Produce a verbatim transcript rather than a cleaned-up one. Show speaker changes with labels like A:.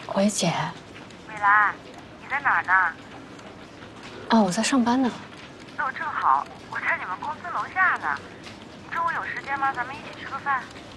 A: 喂，姐。
B: 美兰，你在哪儿呢？
A: 啊，我在上班呢。
B: 那我正好，我在你们公司楼下呢。你中午有时间吗？咱们一起吃个饭。